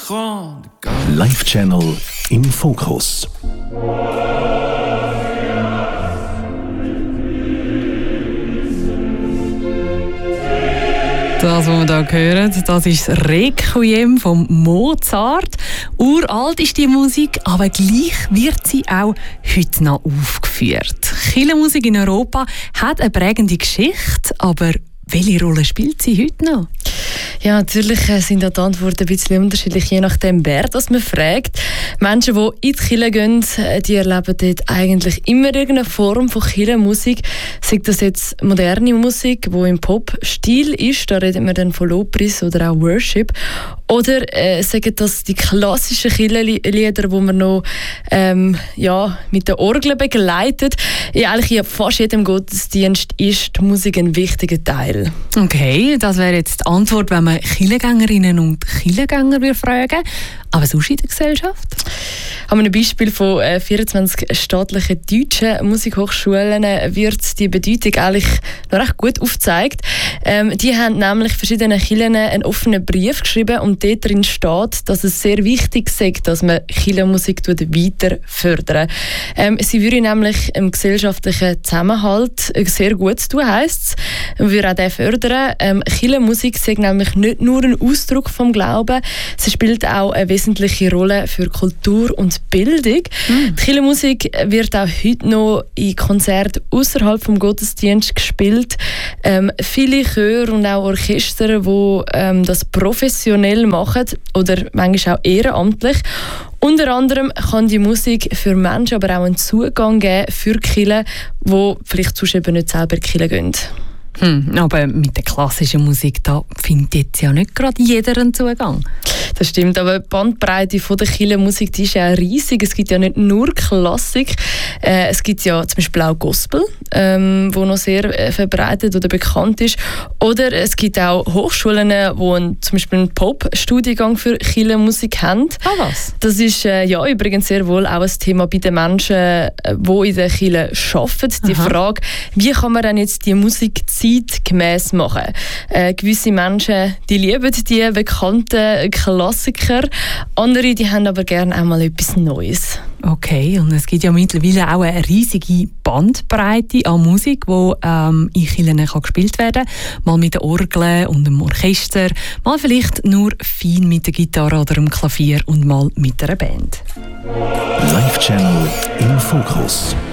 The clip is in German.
Live Channel im Fokus. Das, was wir hier hören, das ist das Requiem von Mozart. Uralt ist die Musik, aber gleich wird sie auch heute noch aufgeführt. Kirchenmusik in Europa hat eine prägende Geschichte, aber welche Rolle spielt sie heute noch? Ja, natürlich sind die Antworten ein bisschen unterschiedlich, je nachdem, wer das man fragt. Menschen, die in die Kirche gehen, die erleben dort eigentlich immer irgendeine Form von Kirchenmusik. Sei das jetzt moderne Musik, die im Pop-Stil ist, da reden wir dann von Lobpreis oder auch Worship. Oder sagen das die klassischen Kirchenlieder, die man noch mit der Orgel begleitet. Ja, eigentlich in fast jedem Gottesdienst ist die Musik ein wichtiger Teil. Okay, das wäre jetzt die Antwort, wenn man Kirchengängerinnen und Kirchengänger fragen. Aber sonst in der Gesellschaft? An einem Beispiel von 24 staatlichen deutschen Musikhochschulen wird die Bedeutung eigentlich noch recht gut aufgezeigt. Die haben nämlich verschiedenen Kirchen einen offenen Brief geschrieben und dort drin steht, dass es sehr wichtig ist, dass man Kirchenmusik weiter fördern. Sie würde nämlich im gesellschaftlichen Zusammenhalt sehr gut tun, heisst es. Man würde auch den fördern. Kirchenmusik ist nämlich nicht nur ein Ausdruck vom Glauben, sie spielt auch eine wesentliche Rolle für Kultur und Bildung. Die Kirchenmusik wird auch heute noch in Konzerten außerhalb vom Gottesdienst gespielt. Viele Chöre und auch Orchester, die das professionell machen oder manchmal auch ehrenamtlich. Unter anderem kann die Musik für Menschen aber auch einen Zugang geben für Kirchen, die vielleicht sonst eben nicht selber in die Kirche gehen. Aber mit der klassischen Musik da findet jetzt ja nicht gerade jeder einen Zugang. Das stimmt, aber die Bandbreite von der Kirchenmusik ist ja riesig. Es gibt ja nicht nur Klassik, es gibt ja zum Beispiel auch Gospel, wo noch sehr verbreitet oder bekannt ist. Oder es gibt auch Hochschulen, die zum Beispiel einen Pop-Studiengang für Kirchenmusik haben. Ah, was? Das ist übrigens sehr wohl auch ein Thema bei den Menschen, die in der Kirche arbeiten. Die Frage, wie kann man denn jetzt die Musik zeitgemäss machen? Gewisse Menschen, die lieben die bekannten Klassiker, andere, die haben aber gerne auch mal etwas Neues. Okay, und es gibt ja mittlerweile auch eine riesige Bandbreite an Musik, die in Kirchen gespielt werden kann. Mal mit der Orgel und dem Orchester, mal vielleicht nur fein mit der Gitarre oder dem Klavier und mal mit einer Band. Live Channel im Fokus.